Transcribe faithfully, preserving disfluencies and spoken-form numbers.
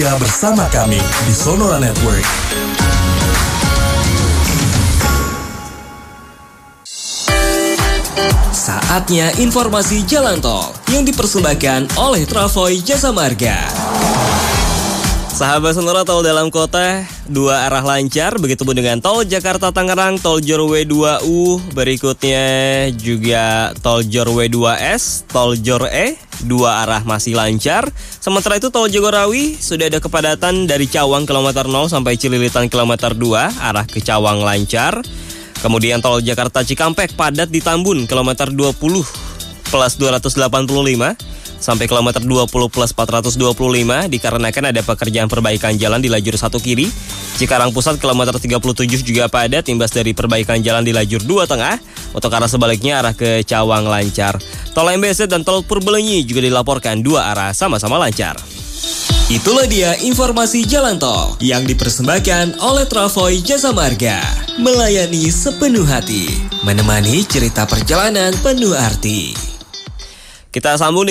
Bersama kami di Sonora Network. Saatnya informasi jalan tol yang dipersembahkan oleh Travoy Jasa Marga. Sahabat Sonora, tol dalam kota dua arah lancar, begitu pun dengan tol Jakarta-Tangerang, tol Jorwe dua U, berikutnya juga tol Jorwe dua S, tol Jor E, dua arah masih lancar. Sementara itu tol Jagorawi sudah ada kepadatan dari Cawang kilometer nol sampai Cililitan kilometer dua, arah ke Cawang lancar. Kemudian tol Jakarta Cikampek padat di Tambun kilometer dua puluh plus dua ratus delapan puluh lima sampai kilometer dua puluh plus empat ratus dua puluh lima dikarenakan ada pekerjaan perbaikan jalan di lajur satu kiri. Cikarang Pusat kilometer tiga puluh tujuh juga padat imbas dari perbaikan jalan di lajur dua tengah. Untuk arah sebaliknya arah ke Cawang lancar. Tol M B Z dan tol Purbalenyi juga dilaporkan dua arah sama-sama lancar. Itulah dia informasi jalan tol yang dipersembahkan oleh Travoy Jasa Marga. Melayani sepenuh hati, menemani cerita perjalanan penuh arti. Kita sambung